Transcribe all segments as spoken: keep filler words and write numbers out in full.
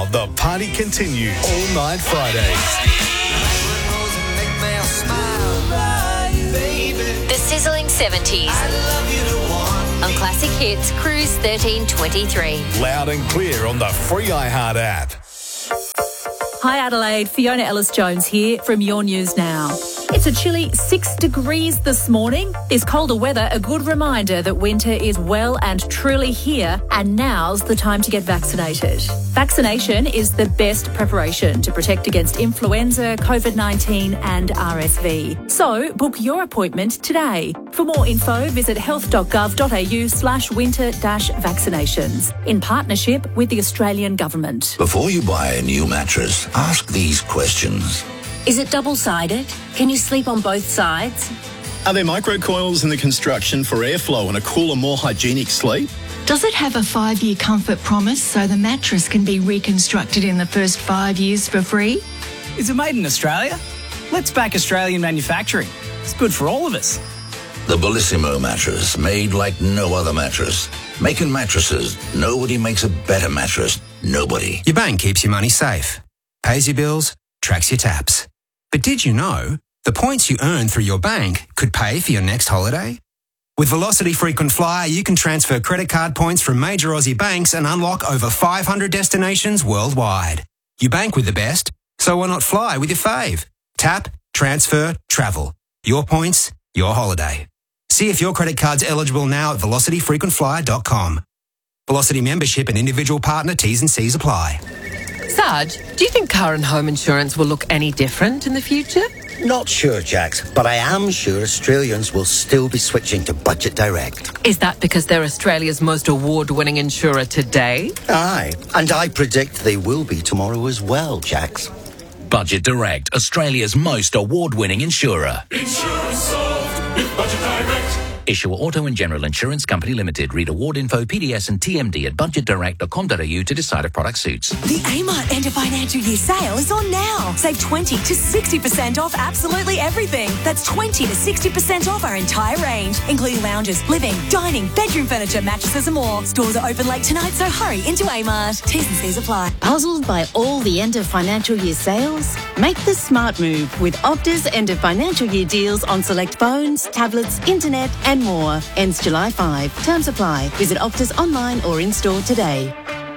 the party continues all night Fridays. The sizzling seventies. On Classic Hits, Cruise thirteen twenty-three. Loud and clear on the free iHeart app. Hi Adelaide, Fiona Ellis-Jones here from Your News Now. It's a chilly six degrees this morning. This colder weather, a good reminder that winter is well and truly here, and now's the time to get vaccinated. Vaccination is the best preparation to protect against influenza, COVID nineteen and R S V. So book your appointment today. For more info, visit health.gov.au slash winter dash vaccinations in partnership with the Australian Government. Before you buy a new mattress, ask these questions. Is it double-sided? Can you sleep on both sides? Are there microcoils in the construction for airflow and a cooler, more hygienic sleep? Does it have a five-year comfort promise so the mattress can be reconstructed in the first five years for free? Is it made in Australia? Let's back Australian manufacturing. It's good for all of us. The Bellissimo mattress, made like no other mattress. Making mattresses, nobody makes a better mattress. Nobody. Your bank keeps your money safe, pays your bills, tracks your taps. But did you know the points you earn through your bank could pay for your next holiday? With Velocity Frequent Flyer, you can transfer credit card points from major Aussie banks and unlock over five hundred destinations worldwide. You bank with the best, so why not fly with your fave? Tap, transfer, travel. Your points, your holiday. See if your credit card's eligible now at velocity frequent flyer dot com. Velocity membership and individual partner T's and C's apply. Sarge, do you think car and home insurance will look any different in the future? Not sure, Jax, but I am sure Australians will still be switching to Budget Direct. Is that because they're Australia's most award-winning insurer today? Aye, and I predict they will be tomorrow as well, Jax. Budget Direct, Australia's most award-winning insurer. Insurance solved with Budget Direct. Issuer Auto and General Insurance Company Limited. Read award info, P D S and T M D at budget direct dot com dot a u to decide if product suits. The Amart end of financial year sale is on now. Save twenty to sixty percent off absolutely everything. That's twenty to sixty percent off our entire range, including lounges, living, dining, bedroom furniture, mattresses and more. Stores are open late tonight, so hurry into Amart. T's and C's apply. Puzzled by all the end of financial year sales? Make the smart move with Optus end of financial year deals on select phones, tablets, internet and more. Ends July fifth. Terms apply. Visit Optus online or in-store today.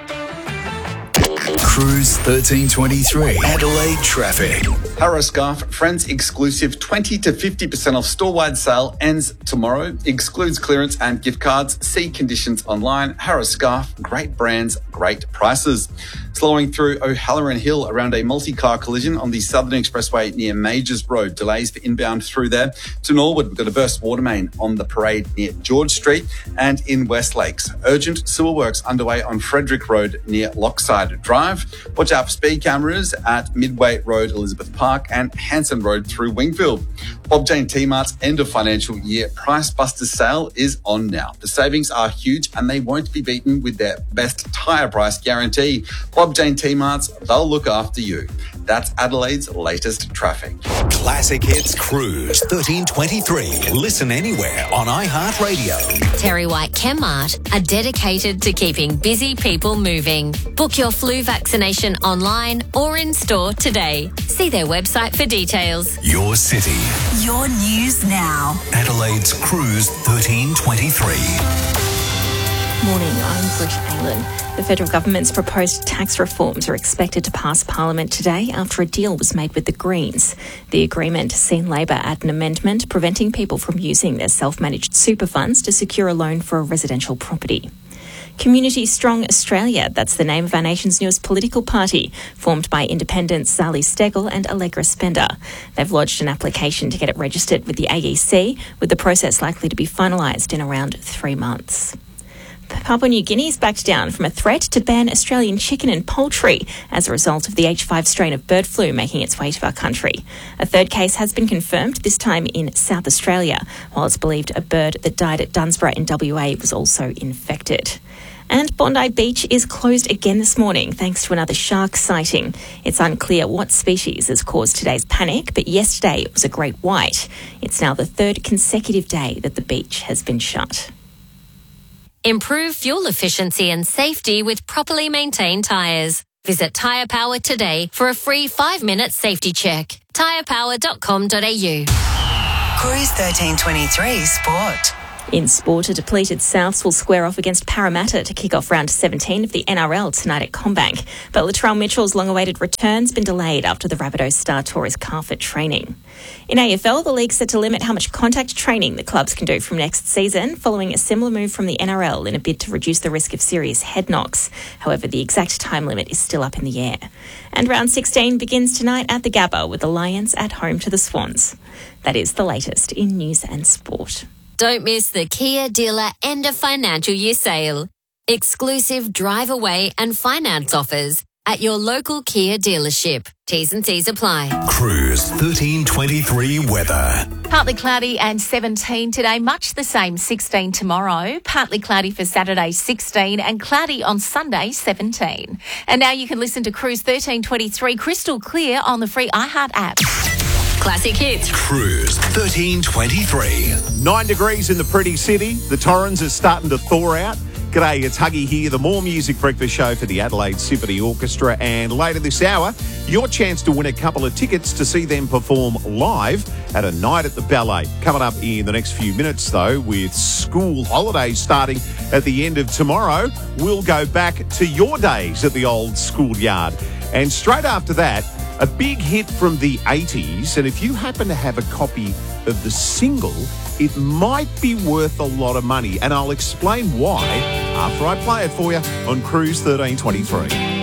Cruise thirteen twenty-three. Adelaide traffic. Harrow Scarf Friends exclusive twenty to fifty percent off store-wide sale ends tomorrow. Excludes clearance and gift cards. See conditions online. Harrow Scarf, great brands, great prices. Slowing through O'Halloran Hill around a multi-car collision on the Southern Expressway near Majors Road. Delays for inbound through there. To Norwood, we've got a burst water main on the parade near George Street and in West Lakes. Urgent sewer works underway on Frederick Road near Lockside Drive. Watch out for speed cameras at Midway Road, Elizabeth Park and Hanson Road through Wingfield. Bob Jane T-Mart's end of financial year Price Busters sale is on now. The savings are huge and they won't be beaten with their best tyre price guarantee. Bob Jane T-Mart's, they'll look after you. That's Adelaide's latest traffic. Classic Hits Cruise thirteen twenty-three. Listen anywhere on iHeartRadio. Terry White Chemmart are dedicated to keeping busy people moving. Book your flu vaccination online or in store today. See their website for details. Your city. Your News Now. Adelaide's Cruise thirteen twenty-three. Morning, I'm Bruce Palin. The federal government's proposed tax reforms are expected to pass Parliament today after a deal was made with the Greens. The agreement has seen Labor add an amendment preventing people from using their self-managed super funds to secure a loan for a residential property. Community Strong Australia, that's the name of our nation's newest political party, formed by independents Zali Steggall and Allegra Spender. They've lodged an application to get it registered with the A E C, with the process likely to be finalised in around three months. Papua New Guinea's backed down from a threat to ban Australian chicken and poultry as a result of the H five strain of bird flu making its way to our country. A third case has been confirmed, this time in South Australia, while it's believed a bird that died at Dunsborough in W A was also infected. And Bondi Beach is closed again this morning thanks to another shark sighting. It's unclear what species has caused today's panic, but yesterday it was a great white. It's now the third consecutive day that the beach has been shut. Improve fuel efficiency and safety with properly maintained tyres. Visit Tyre Power today for a free five-minute safety check. tyre power dot com dot a u. Cruise thirteen twenty-three Sport. In sport, a depleted Souths will square off against Parramatta to kick off round seventeen of the N R L tonight at CommBank. But Latrell Mitchell's long-awaited return's been delayed after the Rabbitohs star tore his calf at training. In A F L, the league's set to limit how much contact training the clubs can do from next season, following a similar move from the N R L in a bid to reduce the risk of serious head knocks. However, the exact time limit is still up in the air. And round sixteen begins tonight at the Gabba with the Lions at home to the Swans. That is the latest in news and sport. Don't miss the Kia Dealer End of Financial Year sale. Exclusive drive away and finance offers at your local Kia dealership. T's and C's apply. Cruise thirteen twenty-three weather. Partly cloudy and seventeen today, much the same, sixteen tomorrow. Partly cloudy for Saturday, sixteen, and cloudy on Sunday, seventeen. And now you can listen to Cruise thirteen twenty-three crystal clear on the free iHeart app. Classic hits. Cruise thirteen twenty-three. Nine degrees in the pretty city. The Torrens is starting to thaw out. G'day, it's Huggy here, the More Music Breakfast Show for the Adelaide Symphony Orchestra. And later this hour, your chance to win a couple of tickets to see them perform live at a night at the Ballet. Coming up in the next few minutes, though, with school holidays starting at the end of tomorrow, we'll go back to your days at the old schoolyard. And straight after that, a big hit from the eighties, and if you happen to have a copy of the single, it might be worth a lot of money, and I'll explain why after I play it for you on Cruise thirteen twenty-three.